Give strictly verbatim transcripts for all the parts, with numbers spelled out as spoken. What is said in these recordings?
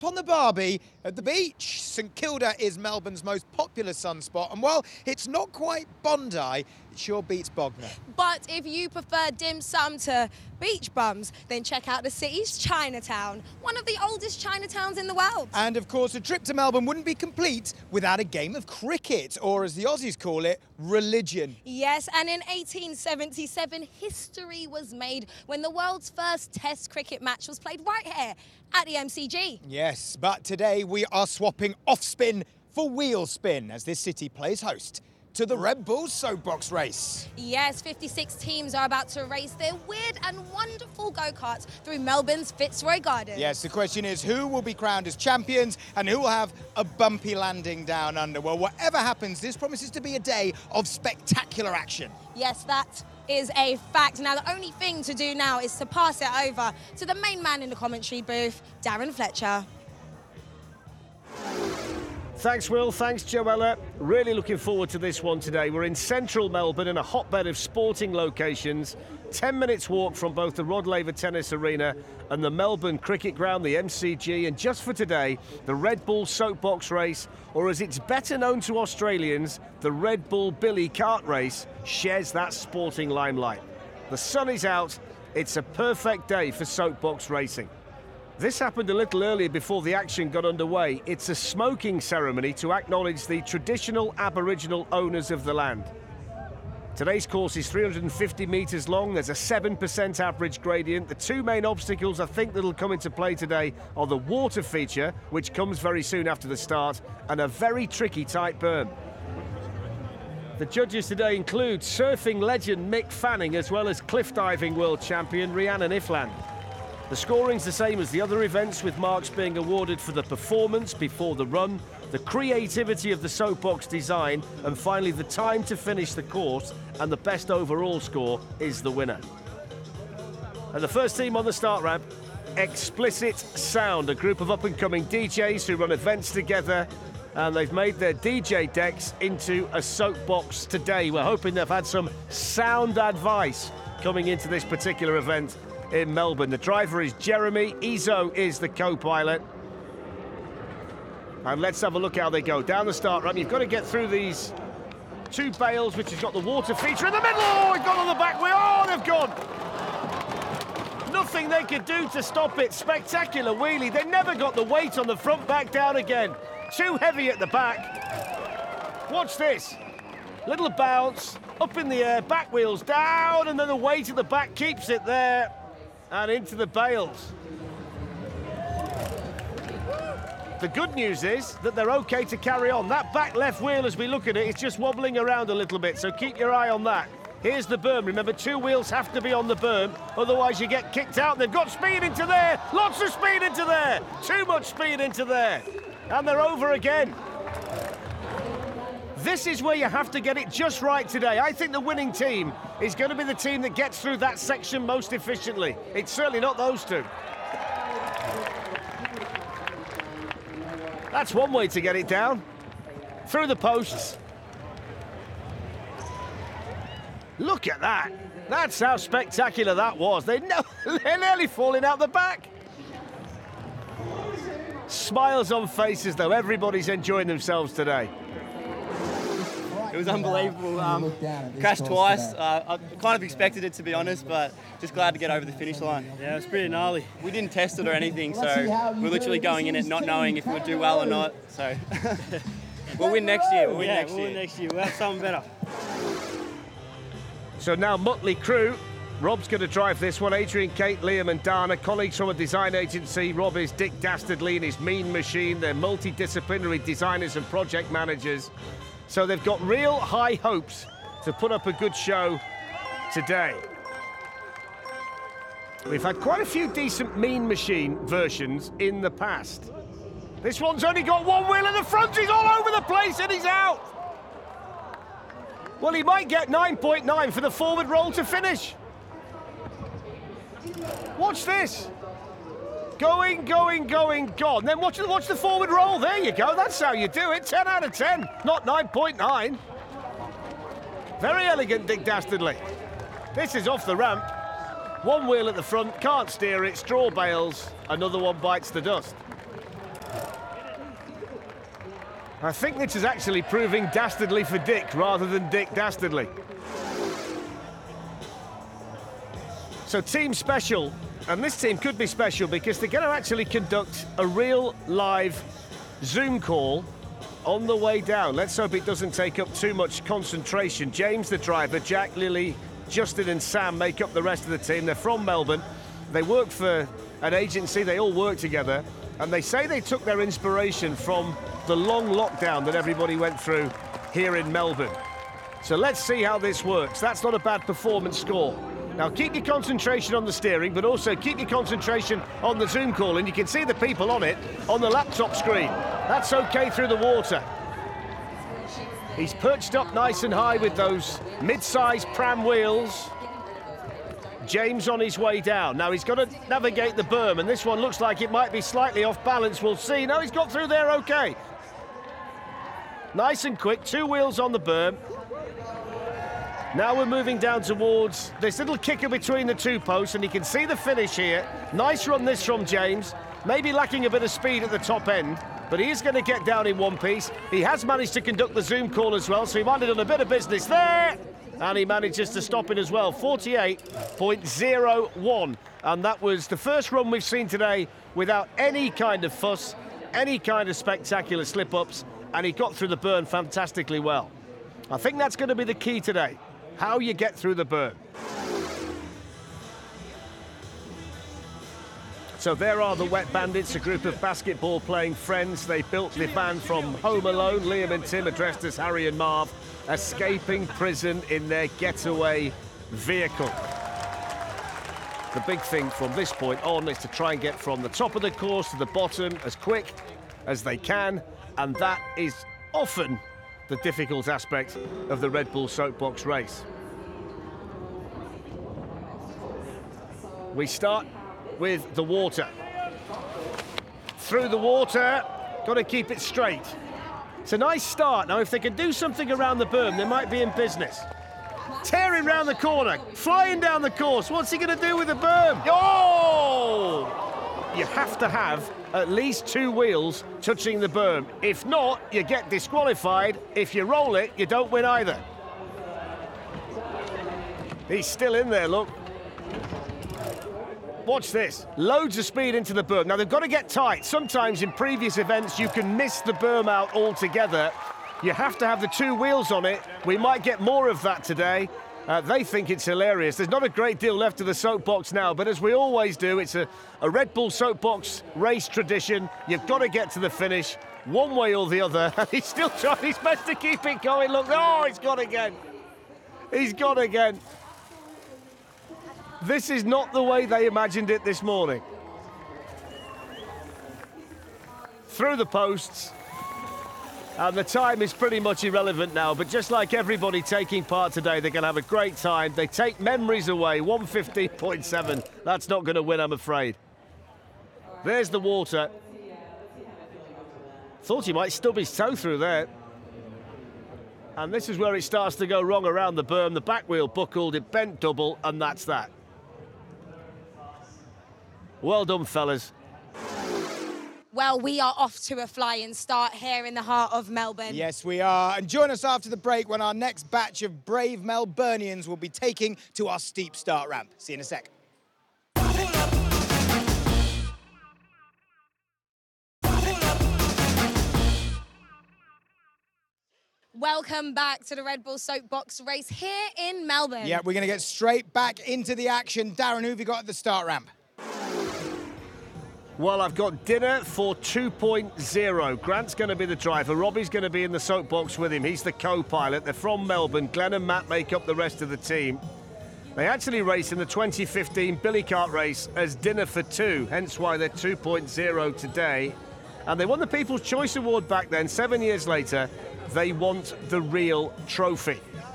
On the Barbie at the beach. St Kilda is Melbourne's most popular sunspot, and while it's not quite Bondi, it sure beats Bognor. But if you prefer dim sum to beach bums, then check out the city's Chinatown, one of the oldest Chinatowns in the world. And of course, a trip to Melbourne wouldn't be complete without a game of cricket, or as the Aussies call it, religion. Yes, and in eighteen seventy-seven, history was made when the world's first Test cricket match was played right here at the M C G. Yes, but today we are swapping off spin for wheel spin as this city plays host to the Red Bull Soapbox Race. Yes, fifty-six teams are about to race their weird and wonderful go-karts through Melbourne's Fitzroy Gardens. Yes, the question is who will be crowned as champions and who will have a bumpy landing down under. Well, whatever happens, this promises to be a day of spectacular action. Yes, that is a fact. Now, the only thing to do now is to pass it over to the main man in the commentary booth, Darren Fletcher. Thanks, Will. Thanks, Joella. Really looking forward to this one today. We're in central Melbourne in a hotbed of sporting locations. Ten minutes walk from both the Rod Laver Tennis Arena and the Melbourne Cricket Ground, the M C G. And just for today, the Red Bull Soapbox Race, or as it's better known to Australians, the Red Bull Billy Kart Race, shares that sporting limelight. The sun is out. It's a perfect day for soapbox racing. This happened a little earlier before the action got underway. It's a smoking ceremony to acknowledge the traditional Aboriginal owners of the land. Today's course is three hundred fifty metres long. There's a seven percent average gradient. The two main obstacles I think that'll come into play today are the water feature, which comes very soon after the start, and a very tricky tight berm. The judges today include surfing legend Mick Fanning, as well as cliff diving world champion Rhiannon Ifland. The scoring's the same as the other events, with marks being awarded for the performance before the run, the creativity of the soapbox design, and finally the time to finish the course, and the best overall score is the winner. And the first team on the start ramp, Explicit Sound, a group of up-and-coming D Js who run events together, and they've made their D J decks into a soapbox today. We're hoping they've had some sound advice coming into this particular event in Melbourne. The driver is Jeremy, Izo is the co-pilot. And let's have a look how they go. Down the start ramp, you've got to get through these two bales, which has got the water feature in the middle. Oh, it got on the back wheel. Oh, they've gone. Nothing they could do to stop it. Spectacular wheelie. They never got the weight on the front back down again. Too heavy at the back. Watch this. Little bounce, up in the air, back wheels down, and then the weight at the back keeps it there. And into the bales. The good news is that they're okay to carry on. That back left wheel, as we look at it, is just wobbling around a little bit, so keep your eye on that. Here's the berm. Remember, two wheels have to be on the berm, otherwise you get kicked out. They've got speed into there, lots of speed into there, too much speed into there. And they're over again. This is where you have to get it just right today. I think the winning team is going to be the team that gets through that section most efficiently. It's certainly not those two. That's one way to get it down. Through the posts. Look at that. That's how spectacular that was. They know, they're nearly falling out the back. Smiles on faces, though. Everybody's enjoying themselves today. It was unbelievable. Um, crashed twice. Uh, I kind of expected it, to be honest, but just glad to get over the finish line. Yeah, it's pretty gnarly. We didn't test it or anything, so we're literally going in it not knowing if we would do well or not. So we'll win next year. We'll win yeah, next we'll year. win next year. We'll have something better. So now Motley Crew. Rob's going to drive this one. Adrian, Kate, Liam and Dana, colleagues from a design agency. Rob is Dick Dastardly in his Mean Machine. They're multidisciplinary designers and project managers. So they've got real high hopes to put up a good show today. We've had quite a few decent Mean Machine versions in the past. This one's only got one wheel in the front. He's all over the place and he's out. Well, he might get nine point nine for the forward roll to finish. Watch this. Going, going, going, gone. Then watch, watch the forward roll. There you go. That's how you do it. ten out of ten, not nine point nine. Very elegant, Dick Dastardly. This is off the ramp. One wheel at the front, can't steer it, straw bales. Another one bites the dust. I think this is actually proving dastardly for Dick rather than Dick dastardly. So team special, and this team could be special because they're going to actually conduct a real live Zoom call on the way down. Let's hope it doesn't take up too much concentration. James, the driver, Jack, Lily, Justin and Sam make up the rest of the team. They're from Melbourne. They work for an agency. They all work together. And they say they took their inspiration from the long lockdown that everybody went through here in Melbourne. So let's see how this works. That's not a bad performance score. Now keep your concentration on the steering, but also keep your concentration on the Zoom call. And you can see the people on it on the laptop screen. That's okay through the water. He's perched up nice and high with those mid-sized pram wheels. James on his way down. Now he's got to navigate the berm, and this one looks like it might be slightly off balance. We'll see. No, he's got through there okay. Nice and quick, two wheels on the berm. Now we're moving down towards this little kicker between the two posts, and you can see the finish here. Nice run this from James. Maybe lacking a bit of speed at the top end, but he is going to get down in one piece. He has managed to conduct the Zoom call as well, so he might have done a bit of business there. And he manages to stop it as well, forty-eight point oh one. And that was the first run we've seen today without any kind of fuss, any kind of spectacular slip-ups, and he got through the burn fantastically well. I think that's going to be the key today, how you get through the burn. So there are the Wet Bandits, a group of basketball-playing friends. They built the band from Home Alone. Liam and Tim are dressed as Harry and Marv, escaping prison in their getaway vehicle. The big thing from this point on is to try and get from the top of the course to the bottom as quick as they can, and that is often the difficult aspect of the Red Bull Soapbox race. We start with the water. Through the water, got to keep it straight. It's a nice start. Now, if they can do something around the berm, they might be in business. Tearing round the corner, flying down the course. What's he going to do with the berm? Oh! You have to have at least two wheels touching the berm. If not, you get disqualified. If you roll it, you don't win either. He's still in there, look. Watch this, loads of speed into the berm. Now they've got to get tight. Sometimes in previous events you can miss the berm out altogether. You have to have the two wheels on it. We might get more of that today. Uh, they think it's hilarious. There's not a great deal left of the soapbox now, but as we always do, it's a, a Red Bull Soapbox race tradition. You've got to get to the finish, one way or the other. And he's still trying his best to keep it going. Look, oh, he's gone again. He's gone again. This is not the way they imagined it this morning. Through the posts. And the time is pretty much irrelevant now, but just like everybody taking part today, they're going to have a great time. They take memories away, one fifteen point seven. That's not going to win, I'm afraid. There's the water. Thought he might stub his toe through there. And this is where it starts to go wrong around the berm. The back wheel buckled, it bent double, and that's that. Well done, fellas. Well, we are off to a flying start here in the heart of Melbourne. Yes, we are. And join us after the break when our next batch of brave Melburnians will be taking to our steep start ramp. See you in a sec. Welcome back to the Red Bull Soapbox race here in Melbourne. Yeah, we're going to get straight back into the action. Darren, who have you got at the start ramp? Well, I've got dinner for two point oh. Grant's going to be the driver. Robbie's going to be in the soapbox with him. He's the co-pilot. They're from Melbourne. Glenn and Matt make up the rest of the team. They actually raced in the twenty fifteen Billy Kart race as dinner for two, hence why they're two point oh today. And they won the People's Choice Award back then. Seven years later, they want the real trophy.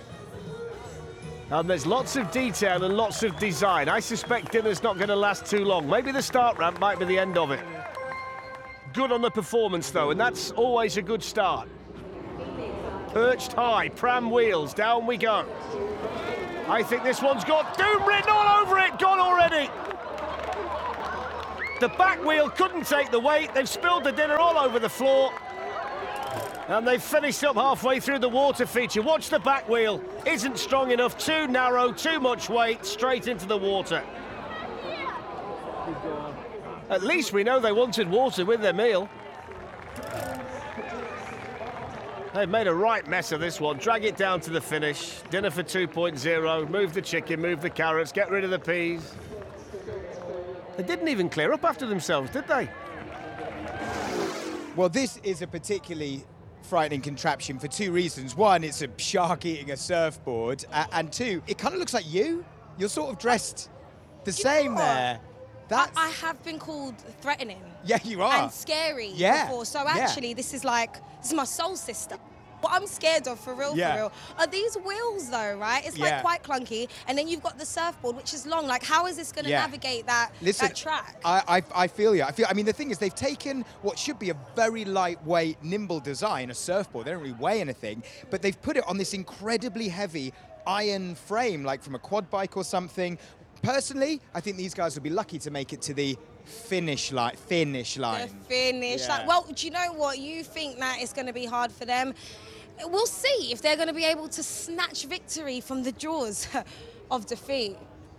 And there's lots of detail and lots of design. I suspect dinner's not going to last too long. Maybe the start ramp might be the end of it. Good on the performance, though, and that's always a good start. Perched high, pram wheels, down we go. I think this one's got doom written all over it, gone already. The back wheel couldn't take the weight. They've spilled the dinner all over the floor. And they've finished up halfway through the water feature. Watch the back wheel. Isn't strong enough, too narrow, too much weight, straight into the water. At least we know they wanted water with their meal. They've made a right mess of this one. Drag it down to the finish. Dinner for two point oh. Move the chicken, move the carrots, get rid of the peas. They didn't even clear up after themselves, did they? Well, this is a particularly frightening contraption for two reasons. One, it's a shark eating a surfboard. Uh, and two, it kind of looks like you. You're sort of dressed the same there. That's... I, I have been called threatening. Yeah, you are. And scary yeah. before. So yeah. actually, this is like, this is my soul sister. What I'm scared of, for real, yeah. for real, are these wheels though, right? It's like yeah. quite clunky. And then you've got the surfboard, which is long. Like, how is this going to yeah. navigate that, Listen, that track? I, I, I feel you. I feel. I mean, the thing is, they've taken what should be a very lightweight, nimble design, a surfboard. They don't really weigh anything, but they've put it on this incredibly heavy iron frame, like from a quad bike or something. Personally, I think these guys will be lucky to make it to the finish line. Finish line. The finish Yeah. line. Well, do you know what? You think that it's going to be hard for them. We'll see if they're going to be able to snatch victory from the jaws of defeat.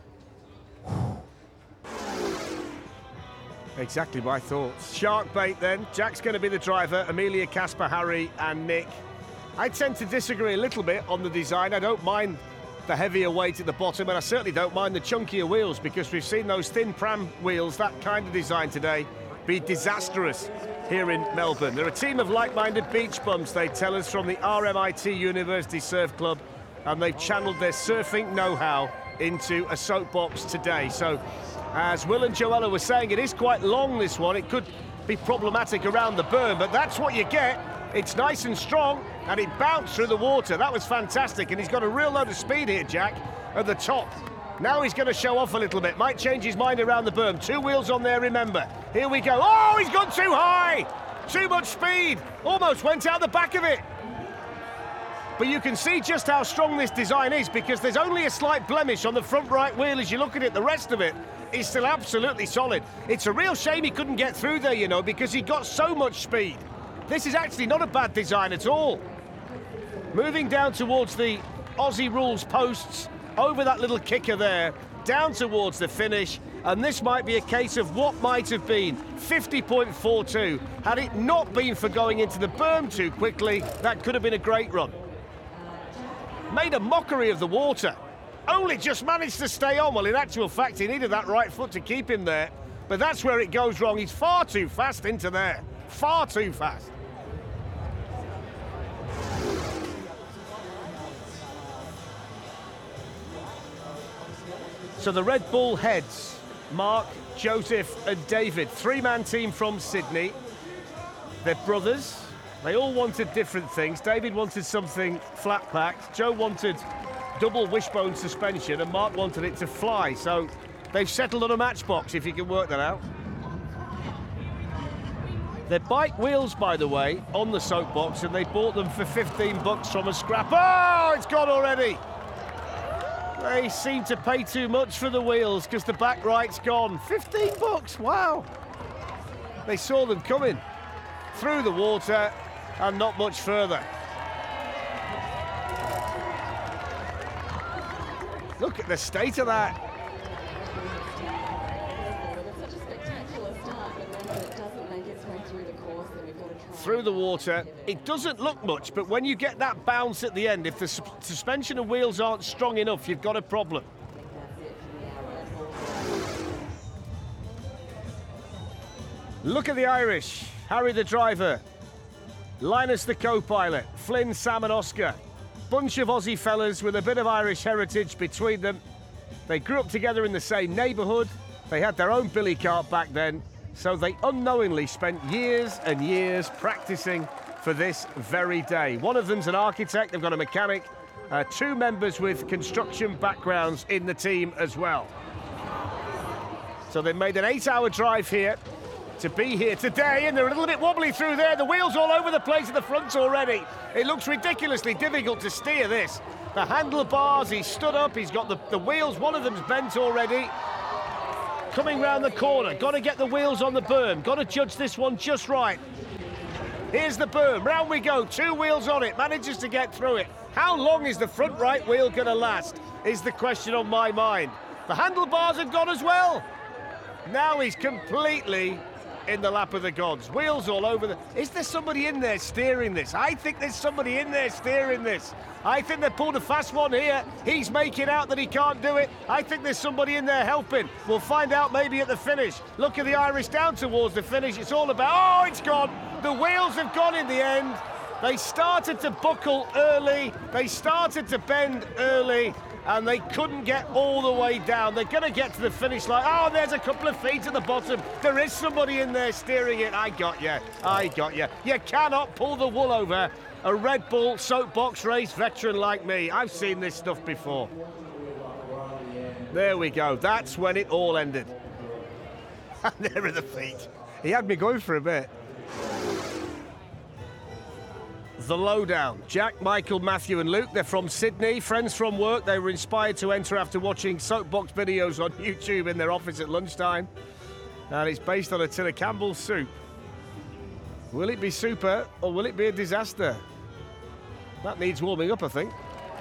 Exactly my thoughts. Shark bait then. Jack's going to be the driver. Amelia, Casper, Harry and Nick. I tend to disagree a little bit on the design. I don't mind the heavier weight at the bottom, and I certainly don't mind the chunkier wheels, because we've seen those thin pram wheels, that kind of design today, be disastrous here in Melbourne. They're a team of like-minded beach bums, they tell us, from the R M I T University Surf Club, and they've channeled their surfing know-how into a soapbox today. So, as Will and Joella were saying, it is quite long, this one. It could be problematic around the berm, but that's what you get. It's nice and strong, and it bounced through the water. That was fantastic, and he's got a real load of speed here, Jack, at the top. Now he's going to show off a little bit. Might change his mind around the berm. Two wheels on there, remember. Here we go. Oh, he's gone too high. Too much speed. Almost went out the back of it. But you can see just how strong this design is, because there's only a slight blemish on the front right wheel as you look at it. The rest of it is still absolutely solid. It's a real shame he couldn't get through there, you know, because he got so much speed. This is actually not a bad design at all. Moving down towards the Aussie rules posts, over that little kicker there, down towards the finish, and this might be a case of what might have been fifty point four two. Had it not been for going into the berm too quickly, that could have been a great run. Made a mockery of the water. Only just managed to stay on. Well, in actual fact, he needed that right foot to keep him there, but that's where it goes wrong. He's far too fast into there. Far too fast. So the Red Bull heads, Mark, Joseph and David, three-man team from Sydney. They're brothers. They all wanted different things. David wanted something flat-packed. Joe wanted double wishbone suspension, and Mark wanted it to fly. So they've settled on a matchbox, if you can work that out. They're bike wheels, by the way, on the soapbox, and they bought them for fifteen bucks from a scrap. Oh, it's gone already. They seem to pay too much for the wheels because the back right's gone. fifteen bucks, wow. They saw them coming through the water and not much further. Look at the state of that. Through the water, it doesn't look much, but when you get that bounce at the end, if the su suspension and wheels aren't strong enough, you've got a problem. Look at the Irish. Harry the driver, Linus the co-pilot, Flynn, Sam and Oscar. Bunch of Aussie fellas with a bit of Irish heritage between them. They grew up together in the same neighbourhood. They had their own billy cart back then. So they unknowingly spent years and years practicing for this very day. One of them's an architect, they've got a mechanic, uh, two members with construction backgrounds in the team as well. So they've made an eight-hour drive here to be here today, and they're a little bit wobbly through there. The wheels all over the place at the front already. It looks ridiculously difficult to steer this. The handlebars, he's stood up, he's got the, the wheels, one of them's bent already. Coming round the corner, got to get the wheels on the berm, got to judge this one just right. Here's the berm, round we go, two wheels on it, manages to get through it. How long is the front right wheel going to last, is the question on my mind. The handlebars have gone as well. Now he's completely in the lap of the gods. Wheels all over the... Is there somebody in there steering this? I think there's somebody in there steering this. I think they pulled a fast one here. He's making out that he can't do it. I think there's somebody in there helping. We'll find out maybe at the finish. Look at the Irish down towards the finish. It's all about... Oh, it's gone. The wheels have gone in the end. They started to buckle early. They started to bend early. And they couldn't get all the way down. They're going to get to the finish line. Oh, there's a couple of feet at the bottom. There is somebody in there steering it. I got you. I got you. You cannot pull the wool over a Red Bull soapbox race veteran like me. I've seen this stuff before. There we go. That's when it all ended. And there are the feet. He had me going for a bit. The Lowdown. Jack, Michael, Matthew and Luke, they're from Sydney, friends from work. They were inspired to enter after watching soapbox videos on YouTube in their office at lunchtime. And it's based on a tin of Campbell's soup. Will it be super or will it be a disaster? That needs warming up, I think.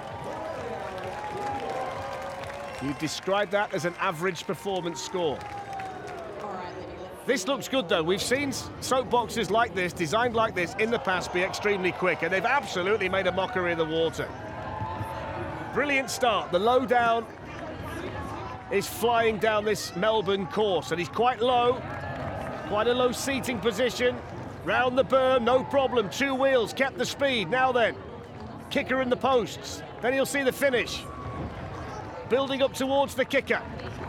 You describe that as an average performance score. This looks good, though. We've seen soapboxes like this, designed like this, in the past be extremely quick, and they've absolutely made a mockery of the water. Brilliant start. The Lowdown is flying down this Melbourne course, and he's quite low, quite a low seating position. Round the berm, no problem. Two wheels, kept the speed. Now then, kicker in the posts. Then you'll see the finish. Building up towards the kicker.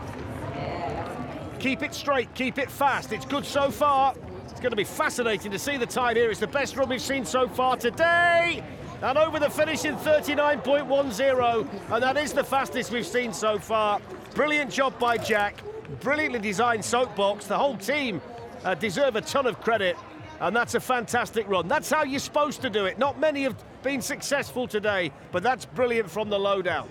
Keep it straight, keep it fast. It's good so far. It's going to be fascinating to see the time here. It's the best run we've seen so far today. And over the finish in thirty-nine point one zero. And that is the fastest we've seen so far. Brilliant job by Jack. Brilliantly designed soapbox. The whole team uh, deserve a ton of credit. And that's a fantastic run. That's how you're supposed to do it. Not many have been successful today, but that's brilliant from the Lowdown.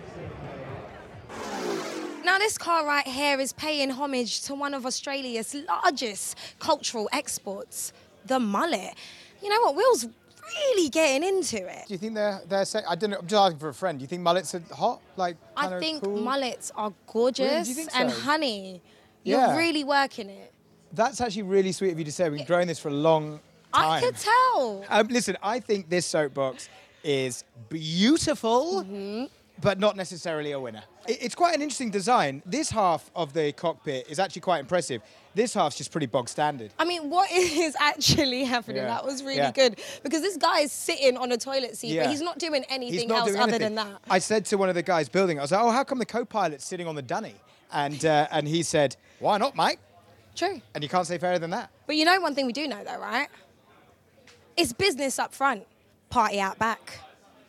Now, this car right here is paying homage to one of Australia's largest cultural exports, the mullet. You know what? Will's really getting into it. Do you think they're they're? Say, I don't know. I'm just asking for a friend. Do you think mullets are hot? Like, I think cool? mullets are gorgeous. Really? Do you think so? And honey, you're Yeah. really working it. That's actually really sweet of you to say. We've been growing this for a long time. I could tell. Um, listen, I think this soapbox is beautiful, Mm-hmm. but not necessarily a winner. It, it's quite an interesting design. This half of the cockpit is actually quite impressive. This half's just pretty bog standard. I mean, what is actually happening? Yeah. That was really Yeah. good. Because this guy is sitting on a toilet seat, Yeah. but he's not doing anything He's not else doing other anything. than that. I said to one of the guys building it, I was like, oh, how come the co-pilot's sitting on the dunny? And, uh, and he said, why not, Mike? True. And you can't say fairer than that. But you know one thing we do know, though, right? It's business up front, party out back.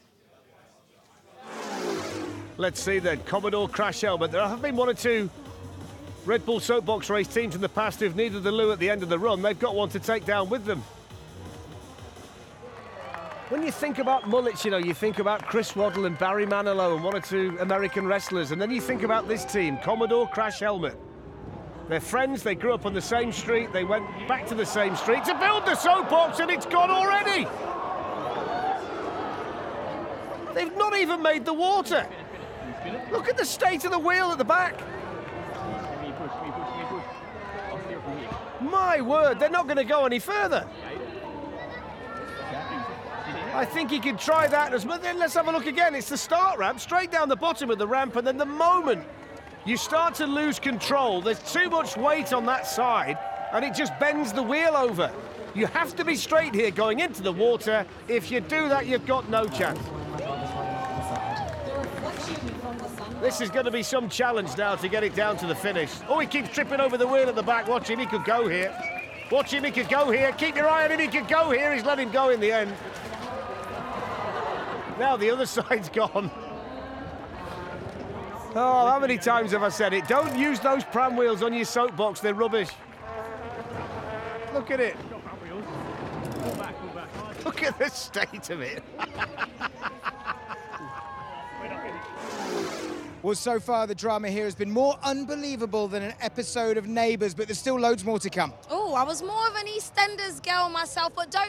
Let's see then, Commodore Crash Helmet. There have been one or two Red Bull soapbox race teams in the past who've needed the loo at the end of the run. They've got one to take down with them. When you think about mullets, you know, you think about Chris Waddle and Barry Manilow and one or two American wrestlers, and then you think about this team, Commodore Crash Helmet. They're friends, they grew up on the same street, they went back to the same street to build the soapbox, and it's gone already! They've not even made the water. Look at the state of the wheel at the back. My word, they're not going to go any further. I think he could try that as well. Then let's have a look again. It's the start ramp, straight down the bottom of the ramp, and then the moment you start to lose control, there's too much weight on that side, and it just bends the wheel over. You have to be straight here going into the water. If you do that, you've got no chance. This is going to be some challenge now to get it down to the finish. Oh, he keeps tripping over the wheel at the back. Watch him, he could go here. Watch him, he could go here. Keep your eye on him, he could go here. He's let him go in the end. Now the other side's gone. Oh, how many times have I said it? Don't use those pram wheels on your soapbox, they're rubbish. Look at it. Look at the state of it. Well, so far the drama here has been more unbelievable than an episode of Neighbours, but there's still loads more to come. Oh, I was more of an EastEnders girl myself, but don't